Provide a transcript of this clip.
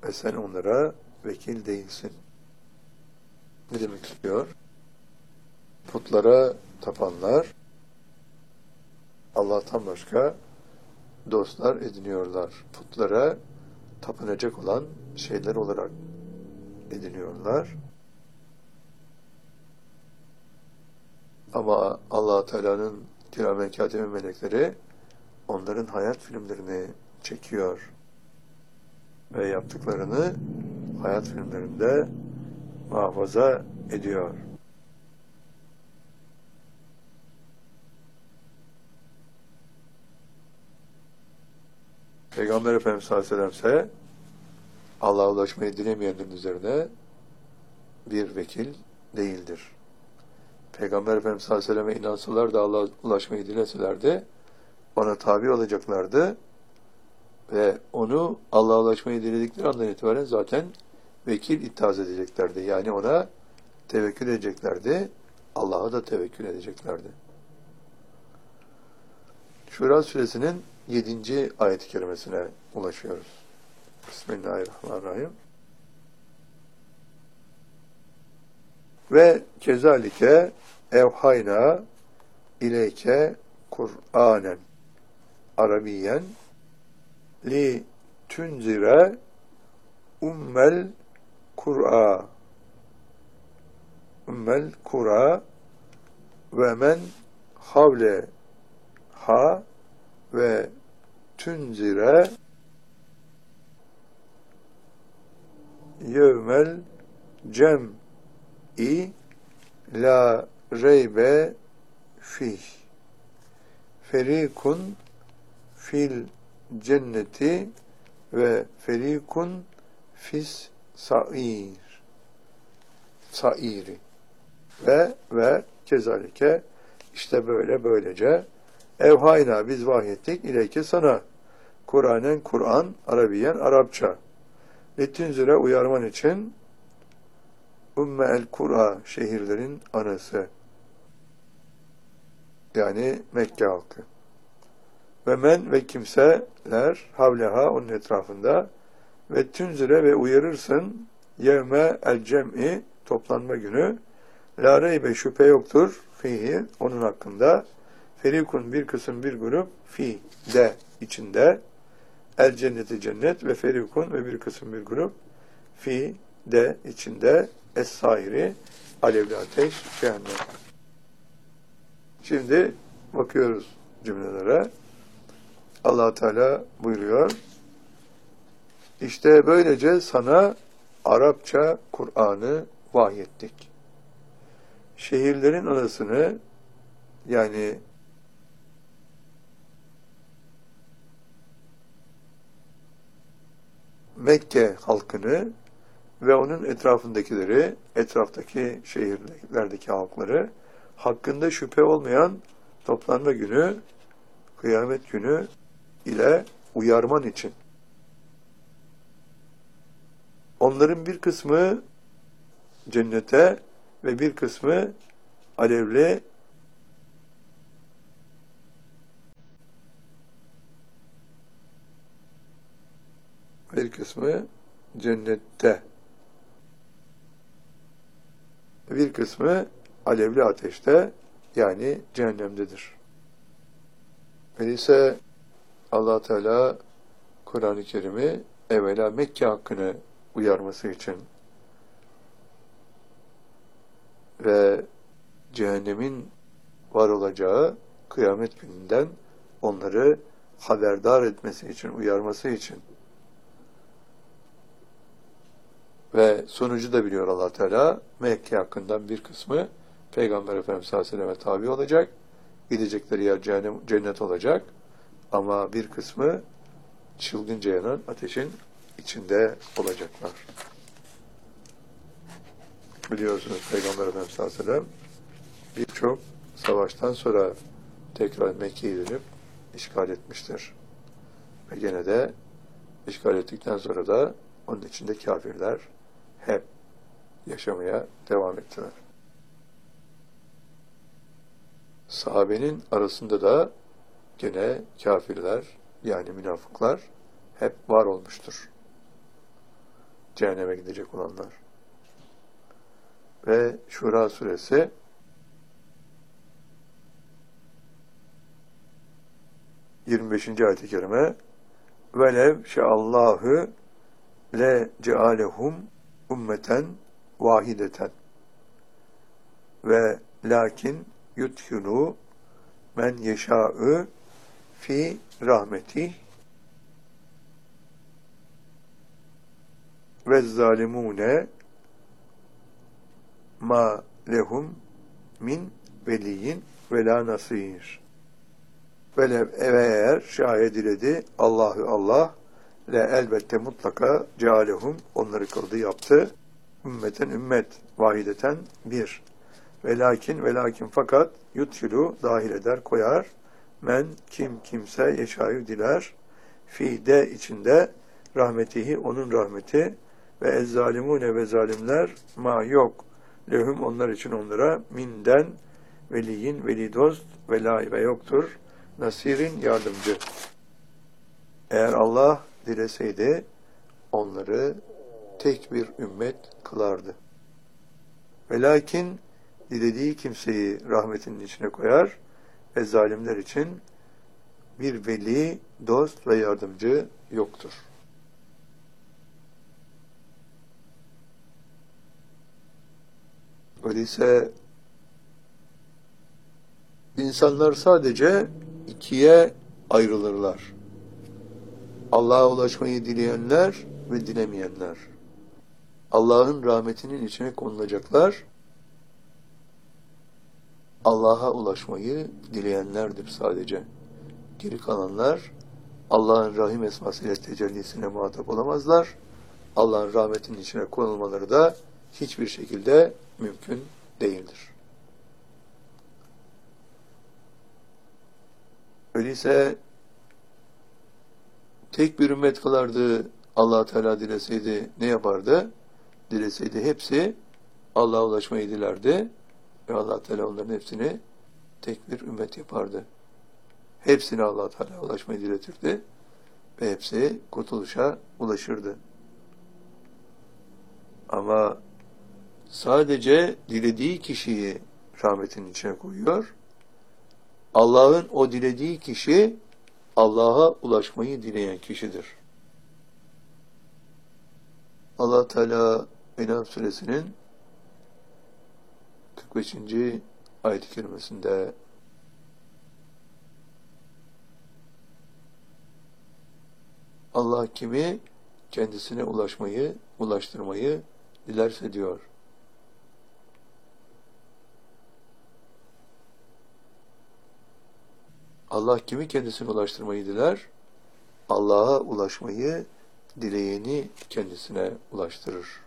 ve sen onlara vekil değilsin. Ne demek istiyor? Putlara tapanlar Allah'tan başka dostlar ediniyorlar. Putlara tapınacak olan şeyler olarak ediniyorlar. Ama Allah Teala'nın kiramen kâtibe melekleri onların hayat filmlerini çekiyor ve yaptıklarını hayat filmlerinde muhafaza ediyor. Peygamber Efendimiz sallallahu aleyhi ve sellem ise Allah'a ulaşmayı dilemeyenlerin üzerine bir vekil değildir. Peygamber Efendimiz sallallahu aleyhi ve selleme inansalar da Allah'a ulaşmayı dileselerdi, ona tabi olacaklardı ve onu Allah'a ulaşmayı diledikleri andan itibaren zaten vekil ittihaz edeceklerdi. Yani ona tevekkül edeceklerdi, Allah'a da tevekkül edeceklerdi. Şura suresinin 7. ayet-i kerimesine ulaşıyoruz. Bismillahirrahmanirrahim. Ve kezalike evhayna ileyke Kur'anen Arabiyen li tunzire ummel Kura ve men havle ha ve tunzire yevmel cem'i la reybe fih ferikun fil cenneti ve ferikun fis sairi ve kezalike işte böylece evhayna biz vahyettik ileyke sana Kur'an Arabiyen Arapça Litinzire uyarman için Ummel Kura şehirlerin anası yani Mekke halkı ve men ve kimseler havleha onun etrafında ve tünzire ve uyarırsın yevme el cem'i toplanma günü la reybe şüphe yoktur fihi onun hakkında ferikun bir kısım bir grup fi de içinde el cenneti cennet ve ferikun ve bir kısım bir grup fi de içinde es-sairi alevli ateş cehennem. Şimdi bakıyoruz cümlelere. Allah Teala buyuruyor. İşte böylece sana Arapça Kur'an'ı vahyettik. Şehirlerin anasını yani Mekke halkını ve onun etrafındakileri, etraftaki şehirlerdeki halkları hakkında şüphe olmayan toplanma günü, kıyamet günü ile uyarman için. Onların bir kısmı cennete ve bir kısmı alevli bir kısmı cennette bir kısmı alevli ateşte yani cehennemdedir. Öyleyse Allah Teala Kur'an-ı Kerim'i evvela Mekke hakkını uyarması için ve cehennemin var olacağı kıyamet gününden onları haberdar etmesi için, uyarması için ve sonucu da biliyor Allah Teala. Mekke hakkından bir kısmı Peygamber Efendimiz sallallahu aleyhi ve selleme tabi olacak. Gidecekleri yer cennet olacak. Ama bir kısmı çılgınca yanan ateşin içinde olacaklar. Biliyorsunuz Peygamber Efendimiz sallallahu aleyhi ve sellem birçok savaştan sonra tekrar Mekke'ye dönüp işgal etmiştir. Ve gene de işgal ettikten sonra da onun içinde kafirler hep yaşamaya devam ettiler. Sahabenin arasında da gene kafirler yani münafıklar hep var olmuştur. cehenneme gidecek olanlar. Ve Şura suresi 25. ayet-i kerime velev şeallahu le cealehum ummeten vahideten ve lakin yudhilu men yeşâ'ü fi rahmetih ve zalimune ma lehum min veliyin ve la nasir. Velev eğer şayet diledi Allah le elbette mutlaka cealehum onları kıldı yaptı ümmeten ümmet vahideten bir ve lakin fakat yutfilu dahil eder koyar men kimse yeşayı diler fi de içinde rahmetihi onun rahmeti ve ezzalimune ve zalimler ma yok lehum onlar için onlara minden veliyin veli dost ve yoktur nasirin yardımcı. Eğer Allah dileseydi onları tek bir ümmet kılardı. Ve lakin dilediği kimseyi rahmetinin içine koyar ve zalimler için bir veli, dost ve yardımcı yoktur. Öyleyse insanlar sadece ikiye ayrılırlar. Allah'a ulaşmayı dileyenler ve dilemeyenler. Allah'ın rahmetinin içine konulacaklar. Allah'a ulaşmayı dileyenlerdir sadece. Geri kalanlar Allah'ın rahim esmasıyla tecellisine muhatap olamazlar. Allah'ın rahmetinin içine konulmaları da hiçbir şekilde mümkün değildir. Öyleyse tek bir ümmet kılardı Allah Teala dileseydi ne yapardı? Dileseydi hepsi Allah'a ulaşmayı dilerdi ve Allah Teala onların hepsini tek bir ümmet yapardı. Hepsini Allah Teala ulaşmayı diletirdi ve hepsi kurtuluşa ulaşırdı. Ama sadece dilediği kişiyi rahmetin içine koyuyor. Allah'ın o dilediği kişi Allah'a ulaşmayı dileyen kişidir. Allah Teala En'am suresinin 45. ayet-i kerimesinde Allah kimi kendisine ulaştırmayı dilerse diyor. Allah kimi kendisine ulaştırmayı diler, Allah'a ulaşmayı dileyeni kendisine ulaştırır.